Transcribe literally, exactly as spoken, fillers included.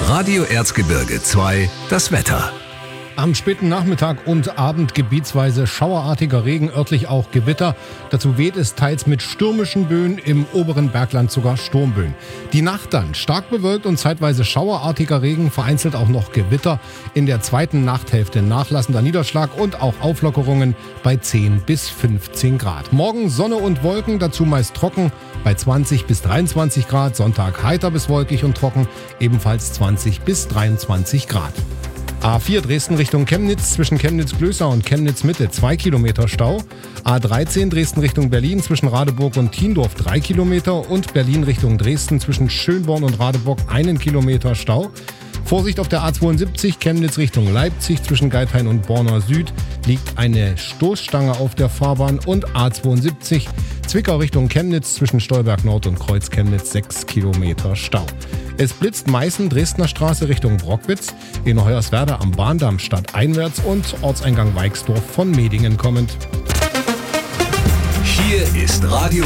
Radio Erzgebirge zwei, das Wetter. Am späten Nachmittag und Abend gebietsweise schauerartiger Regen, örtlich auch Gewitter. Dazu weht es teils mit stürmischen Böen, im oberen Bergland sogar Sturmböen. Die Nacht dann stark bewölkt und zeitweise schauerartiger Regen, vereinzelt auch noch Gewitter. In der zweiten Nachthälfte nachlassender Niederschlag und auch Auflockerungen bei zehn bis fünfzehn Grad. Morgen Sonne und Wolken, dazu meist trocken bei zwanzig bis dreiundzwanzig Grad. Sonntag heiter bis wolkig und trocken, ebenfalls zwanzig bis dreiundzwanzig Grad. A vier Dresden Richtung Chemnitz, zwischen Chemnitz-Glößau und Chemnitz-Mitte zwei Kilometer Stau. A dreizehn Dresden Richtung Berlin, zwischen Radeburg und Thiendorf drei Kilometer. Und Berlin Richtung Dresden, zwischen Schönborn und Radeburg einen Kilometer Stau. Vorsicht auf der A zweiundsiebzig, Chemnitz Richtung Leipzig, zwischen Geithain und Borna Süd liegt eine Stoßstange auf der Fahrbahn. Und A zweiundsiebzig, Zwickau Richtung Chemnitz, zwischen Stolberg Nord und Kreuz Chemnitz sechs Kilometer Stau. Es blitzt Meißen, Dresdner Straße Richtung Brockwitz, in Hoyerswerda am Bahndamm stadteinwärts und Ortseingang Weixdorf von Medingen kommend. Hier ist Radio